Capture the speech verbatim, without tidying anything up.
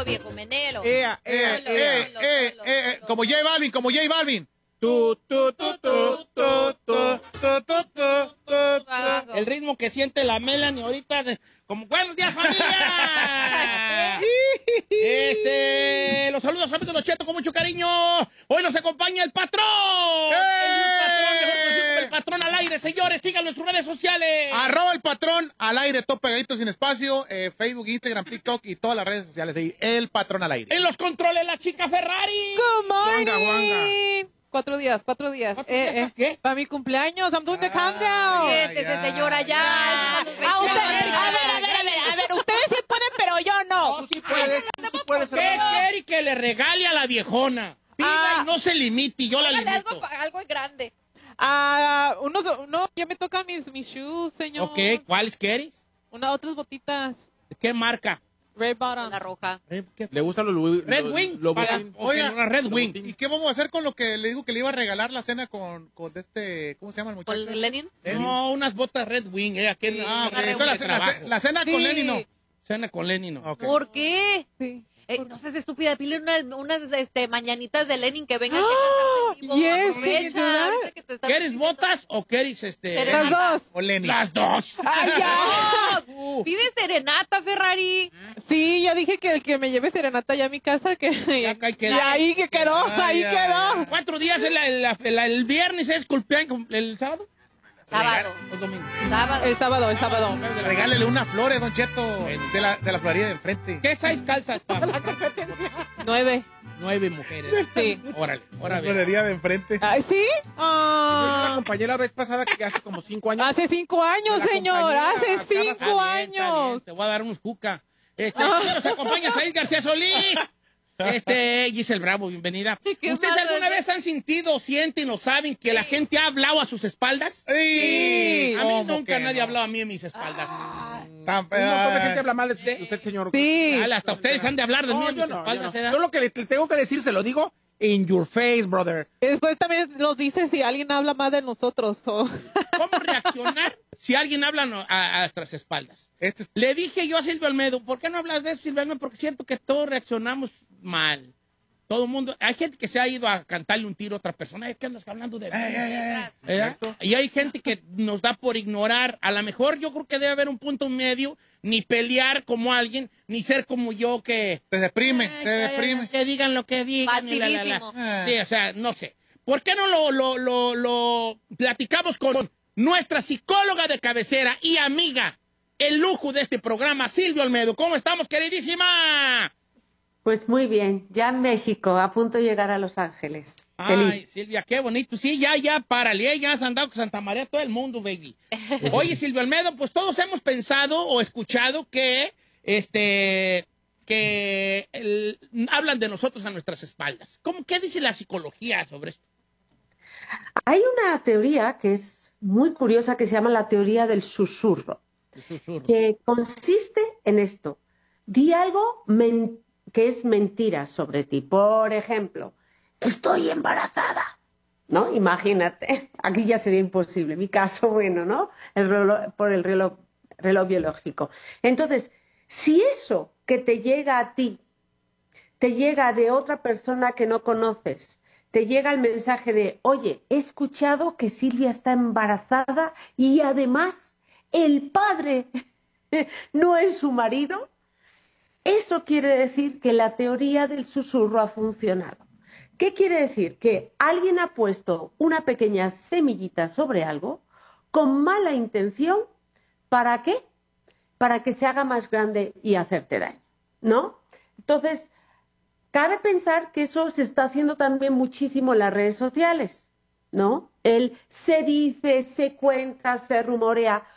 viejo menelo. Ea, ea, Solo, ea, solo, eh, solo, eh, solo. como J Balvin, como J Balvin. Tu, tu, tu, tu, tu, tu, tu, tu, tu, tu. Abajo. El ritmo que siente la Melanie ahorita, de, como buenos días, familia. Este, los saludos amigos de Cheto con mucho cariño. Hoy nos acompaña el patrón. ¡Eh! El patrón, mejor conocido como el patrón al aire, señores. Síganlo en sus redes sociales. Arroba el patrón al aire, todo pegadito sin espacio. Eh, Facebook, Instagram, TikTok y todas las redes sociales. Ahí, el patrón al aire. En los controles, la chica Ferrari. Good morning. Juanga, Juanga. Cuatro días, cuatro días. ¿Cuatro Eh, días? eh, ¿Qué? Para mi cumpleaños, I'm doing the Ah, countdown. ya. Siéntese, señora, ya. Ah, Es ah, cuando ustedes- venga. a ver, a ver, a ver, a ver, ustedes sí pueden, pero yo no. No, sí Puedes, puedes. tú sí puedes, ¿Qué hermano. quiere que le regale a la viejona? Pida Ah. y no se limite, y yo la Hágale limito. algo, algo grande. Ah, unos, no, ya me tocan mis, mis shoes, señor. Ok, ¿cuáles quieres? Una, otras botitas. ¿Qué marca? Red bottom. La roja. Red, ¿qué? Le gustan los Louis- Red los- Wing. los Para- botín. Oiga, una Red Wing. ¿Y qué vamos a hacer con lo que le digo que le iba a regalar la cena con, con este, ¿cómo se llama el muchacho? ¿Con Lenin? No, unas botas Red Wing. Eh, aquí en Ah, ok. una reunión Entonces de la, la- trabajo. la cena con Sí. Lenny no. Cena con Lenin, no. Ok. ¿Por qué? Sí. Eh, no seas estúpida, pídele unas, unas este, mañanitas de Lenin que vengan ¡Ah! aquí a cantarte en vivo. Yes, Aprovecha, ¿verdad? ahorita que te están ¿Quieres diciendo- botas o quieres este? Serenata. Las dos. O Lenny. Las dos. Ay, ya. No, pide serenata, Ferrari. Sí, ya dije que el que me lleve serenata ya a mi casa, que Ya ahí quedó. y ahí que quedó, Ay, ahí ay, quedó. ay. Cuatro días, el, el, el- el viernes es cumpleaños, el sábado. Sábado. O domingo. Sábado. El sábado, el sábado. Regálele unas flores, don Cheto, de la, de la florería de enfrente. ¿Qué size calzas, papá? Nueve. Nueve mujeres. Sí. Órale, La órale. florería de enfrente. Ay, ¿sí? Yo la Ah, acompañé la vez pasada que hace como cinco años. hace cinco años, La señor. compañía Hace acaba- Está cinco bien, está bien, años. te voy a dar unos juca. Este, primero nos acompaña Said García Solís. Este, Giselle Bravo, bienvenida. ¿Qué ¿Ustedes malo alguna es vez han sentido, sienten o saben que la gente ha hablado a sus espaldas? Sí. A mí ¿Cómo nunca que nadie no? ha hablado a mí en mis espaldas. Tan- Un montón de gente habla mal de usted, usted, señor. Sí. Dale, hasta ustedes han de hablar de mí No, en yo mis no, yo espaldas. no. ¿eh? Yo lo que le le tengo que decir, se lo digo in your face, brother. Y después también nos dice si alguien habla más de nosotros. o- ¿Cómo reaccionar si alguien habla no- a, a nuestras espaldas? Este es- Le dije yo a Silvio Almedo, ¿por qué no hablas de eso, Silvio Almedo? Porque siento que todos reaccionamos mal. Todo el mundo, hay gente que se ha ido a cantarle un tiro a otra persona. Ay, ¿qué andas hablando de mí? Ey, ey, ey. ¿Verdad? Y hay gente que nos da por ignorar. A lo mejor yo creo que debe haber un punto medio, ni pelear como alguien, ni ser como yo que... Se deprime, Ay, se ay, deprime. Que digan lo que digan. y la, la, la. Facilísimo. Ah. Sí, o sea, no sé. ¿Por qué no lo, lo, lo, lo platicamos con nuestra psicóloga de cabecera y amiga, el lujo de este programa, Silvio Almedo? ¿Cómo estamos, queridísima? Pues muy bien, ya en México, a punto de llegar a Los Ángeles. Ay, Feliz. Silvia, qué bonito. Sí, ya, ya, párale, ya has andado con Santa María todo el mundo, baby. Oye, Silvio Almedo, pues todos hemos pensado o escuchado que, este, que el- hablan de nosotros a nuestras espaldas. ¿Cómo, qué dice la psicología sobre esto? Hay una teoría que es muy curiosa que se llama la teoría del susurro, El susurro. que consiste en esto. Di algo men- que es mentira sobre ti. Por ejemplo, estoy embarazada. ¿No? Imagínate. Aquí ya sería imposible. Mi caso, bueno, ¿no? El reloj- por el reloj, reloj biológico. Entonces, si eso que te llega a ti, te llega de otra persona que no conoces, te llega el mensaje de, oye, he escuchado que Silvia está embarazada y además el padre no es su marido, eso quiere decir que la teoría del susurro ha funcionado. ¿Qué quiere decir? Que alguien ha puesto una pequeña semillita sobre algo con mala intención. ¿Para qué? Para que se haga más grande y hacerte daño, ¿no? Entonces, cabe pensar que eso se está haciendo también muchísimo en las redes sociales, ¿no? El se dice, se cuenta, se rumorea.